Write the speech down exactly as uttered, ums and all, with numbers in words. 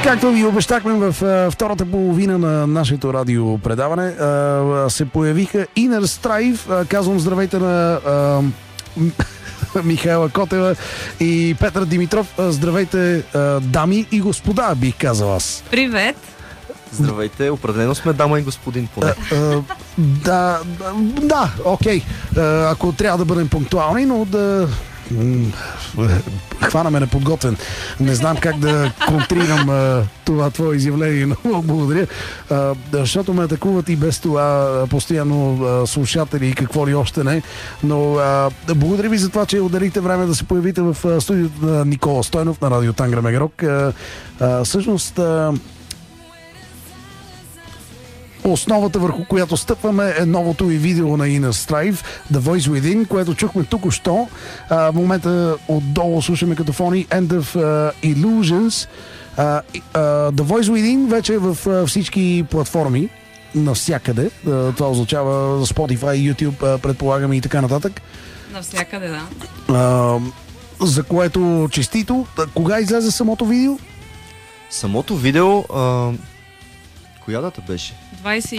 Както ви обещахме в а, втората половина на нашето радиопредаване, а, се появиха Inner Strife. А, казвам здравейте на а, Михайла Котева и Петър Димитров. А, здравейте, а, дами и господа, бих казал аз. Привет! Здравейте, определено сме дама и господин поне. А, а, да, да, окей. А, ако трябва да бъдем пунктуални, но да... Хванаме неподготвен. Не знам как да контрирам а, това твое изявление, но много благодаря. А, защото ме атакуват и без това постоянно а, слушатели и какво ли още не. Но а, благодаря ви за това, че отделихте време да се появите в а, студиото на Никола Стойнов на радио Тангра Мегарок. А, а, всъщност... А, основата, върху която стъпваме, е новото и видео на Inner Strife, The Voice Within, което чухме току-що. А, в момента отдолу слушаме като фони End of uh, Illusions. Uh, uh, The Voice Within вече е в uh, всички платформи, навсякъде. Uh, това означава Spotify, YouTube, uh, предполагаме и така нататък. Навсякъде, да. Uh, за което честито. Кога излезе самото видео? Самото видео... А... Коя дата беше? двайсет